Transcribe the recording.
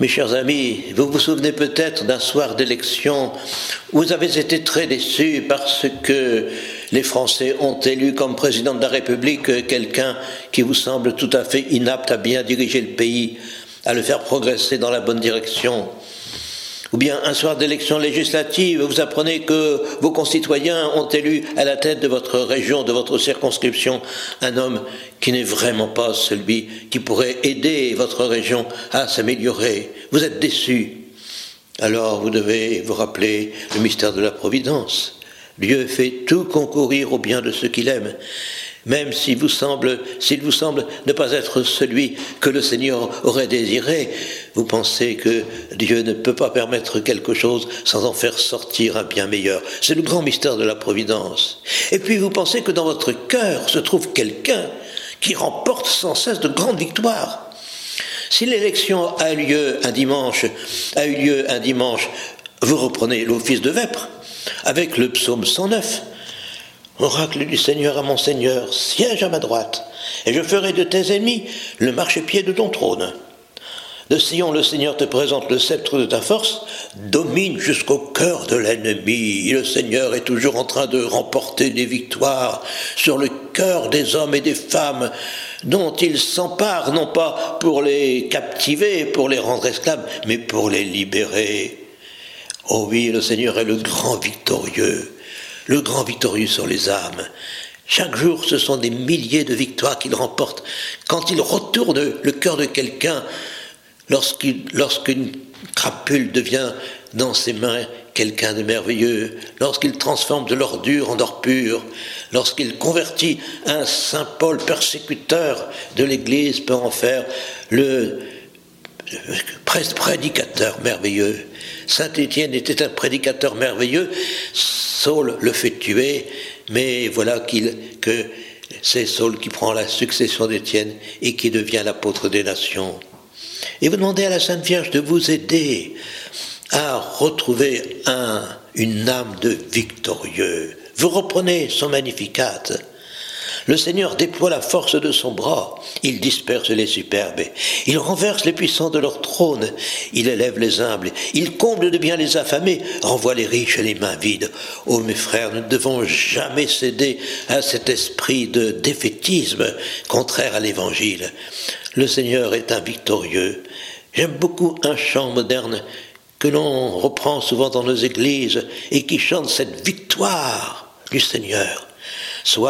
Mes chers amis, vous vous souvenez peut-être d'un soir d'élection où vous avez été très déçus parce que les Français ont élu comme président de la République quelqu'un qui vous semble tout à fait inapte à bien diriger le pays, à le faire progresser dans la bonne direction. Ou bien un soir d'élection législative, vous apprenez que vos concitoyens ont élu à la tête de votre région, de votre circonscription, un homme qui n'est vraiment pas celui qui pourrait aider votre région à s'améliorer. Vous êtes déçus. Alors vous devez vous rappeler le mystère de la Providence. Dieu fait tout concourir au bien de ceux qu'il aime. Même s'il vous semble ne pas être celui que le Seigneur aurait désiré, vous pensez que Dieu ne peut pas permettre quelque chose sans en faire sortir un bien meilleur. C'est le grand mystère de la Providence. Et puis vous pensez que dans votre cœur se trouve quelqu'un qui remporte sans cesse de grandes victoires. Si l'élection a eu lieu un dimanche, vous reprenez l'office de vêpres avec le psaume 109. Oracle du Seigneur à mon Seigneur, siège à ma droite, et je ferai de tes ennemis le marchepied de ton trône. De Sion, le Seigneur te présente le sceptre de ta force, domine jusqu'au cœur de l'ennemi. Le Seigneur est toujours en train de remporter des victoires sur le cœur des hommes et des femmes dont il s'empare, non pas pour les captiver, pour les rendre esclaves, mais pour les libérer. Oh oui, le Seigneur est le grand victorieux sur les âmes. Chaque jour, ce sont des milliers de victoires qu'il remporte. Quand il retourne le cœur de quelqu'un, lorsqu'une crapule devient dans ses mains quelqu'un de merveilleux, lorsqu'il transforme de l'or dur en or pur, lorsqu'il convertit un Saint Paul persécuteur de l'Église pour en faire le prédicateur merveilleux. Saint Étienne était un prédicateur merveilleux, Saul le fait tuer, mais voilà que c'est Saul qui prend la succession d'Étienne et qui devient l'apôtre des nations. Et vous demandez à la Sainte Vierge de vous aider à retrouver une âme de victorieux. Vous reprenez son Magnificat. Le Seigneur déploie la force de son bras, il disperse les superbes, il renverse les puissants de leur trône, il élève les humbles, il comble de bien les affamés, renvoie les riches et les mains vides. Oh mes frères, nous ne devons jamais céder à cet esprit de défaitisme contraire à l'Évangile. Le Seigneur est un victorieux. J'aime beaucoup un chant moderne que l'on reprend souvent dans nos églises et qui chante cette victoire du Seigneur. Sois